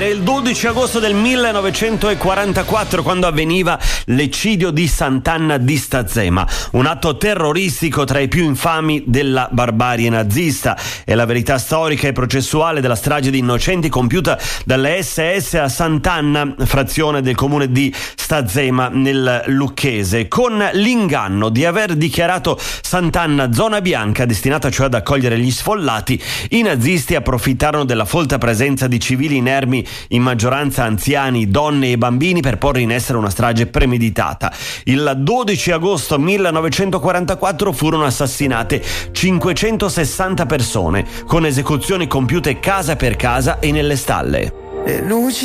Era il 12 agosto del 1944 quando avveniva l'eccidio di Sant'Anna di Stazzema, un atto terroristico tra i più infami della barbarie nazista. È la verità storica e processuale della strage di innocenti compiuta dalle SS a Sant'Anna, frazione del comune di Stazzema nel Lucchese, con l'inganno di aver dichiarato Sant'Anna zona bianca, destinata cioè ad accogliere gli sfollati. I nazisti approfittarono della folta presenza di civili inermi, in maggioranza anziani, donne e bambini, per porre in essere una strage premeditata. Il 12 agosto 1944 furono assassinate 560 persone, con esecuzioni compiute casa per casa e nelle stalle.